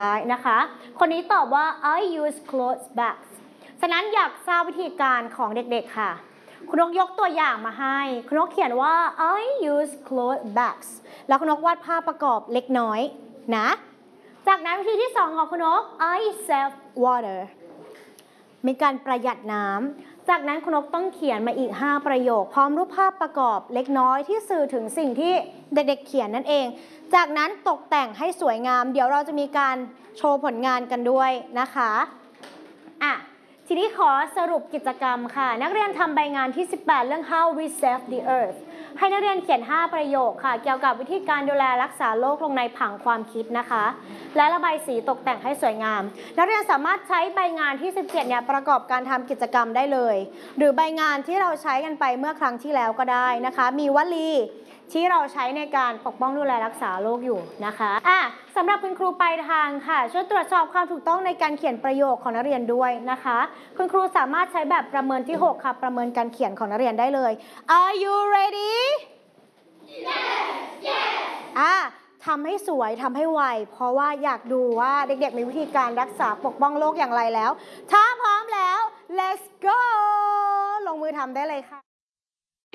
นะคะคนนี้ตอบว่า I use cloth bags ฉะนั้นอยากทราบวิธีการของเด็กๆค่ะคุณนกยกตัวอย่างมาให้คุณนกเขียนว่า I use cloth bags แล้วคุณนกวาดภาพประกอบเล็กน้อยนะจากนั้นวิธีที่2ของคุณนก I save water มีการประหยัดน้ำจากนั้นคุณนกต้องเขียนมาอีก5ประโยคพร้อมรูปภาพประกอบเล็กน้อยที่สื่อถึงสิ่งที่เด็กๆเขียนนั่นเองจากนั้นตกแต่งให้สวยงามเดี๋ยวเราจะมีการโชว์ผลงานกันด้วยนะคะทีนี้ขอสรุปกิจกรรมค่ะนักเรียนทำใบงานที่18เรื่อง How we save the earth ให้นักเรียนเขียน5ประโยคค่ะเกี่ยวกับวิธีการดูแลรักษาโลกลงในผังความคิดนะคะและระบายสีตกแต่งให้สวยงามนักเรียนสามารถใช้ใบงานที่17เนี่ยประกอบการทำกิจกรรมได้เลยหรือใบงานที่เราใช้กันไปเมื่อครั้งที่แล้วก็ได้นะคะมีวลีที่เราใช้ในการปกป้องดูแลรักษาโลกอยู่นะคะสำหรับคุณครูปลายทางค่ะช่วยตรวจสอบความถูกต้องในการเขียนประโยคของนักเรียนด้วยนะคะคุณครูสามารถใช้แบบประเมินที่6ค่ะประเมินการเขียนของนักเรียนได้เลย Are you ready yes ทำให้สวยทำให้ไวเพราะว่าอยากดูว่าเด็กๆมีวิธีการรักษาปกป้องโลกอย่างไรแล้วถ้าพร้อมแล้ว let's go ลงมือทำได้เลยค่ะ